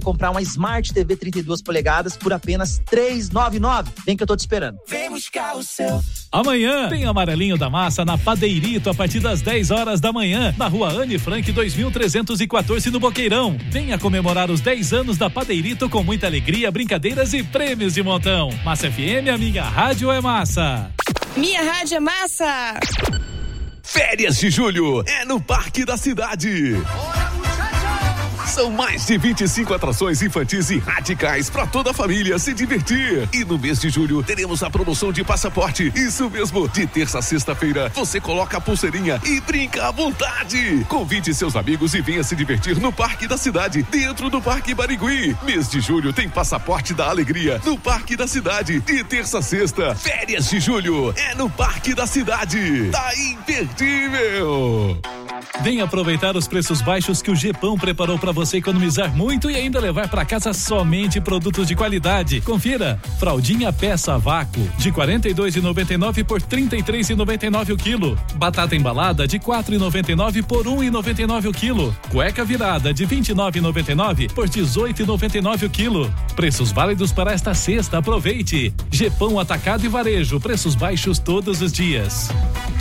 comprar uma Smart TV 32 polegadas por apenas R$ 399. Vem que eu tô te esperando. Vem buscar o seu. Amanhã tem Amarelinho da Massa na Padeirito a partir das 10 horas da manhã, na rua Anne Frank 2314 no Boqueirão. Venha comemorar os 10 anos da Padeirito com muita alegria, brincadeiras e prêmios de montão. Massa FM, a minha rádio é massa. Minha rádio é massa. Férias de julho é no Parque da Cidade. São mais de 25 atrações infantis e radicais para toda a família se divertir. E no mês de julho teremos a promoção de passaporte. Isso mesmo, de terça a sexta-feira você coloca a pulseirinha e brinca à vontade. Convide seus amigos e venha se divertir no Parque da Cidade, dentro do Parque Barigui. Mês de julho tem Passaporte da Alegria no Parque da Cidade, de terça a sexta. Férias de julho é no Parque da Cidade. Tá imperdível. Venha aproveitar os preços baixos que o Gepão preparou para você economizar muito e ainda levar para casa somente produtos de qualidade. Confira: fraldinha peça a vácuo de R$ 42,99 por R$ 33,99 o quilo. Batata embalada de R$ 4,99 por R$ 1,99 o quilo. Cueca virada de R$ 29,99 por R$ 18,99 o quilo. Preços válidos para esta sexta. Aproveite. Gepão Atacado e Varejo, preços baixos todos os dias.